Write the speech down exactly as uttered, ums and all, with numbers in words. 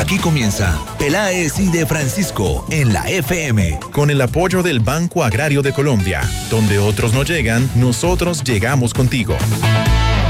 Aquí comienza Peláez y de Francisco en la F M. Con el apoyo del Banco Agrario de Colombia, donde otros no llegan, nosotros llegamos contigo.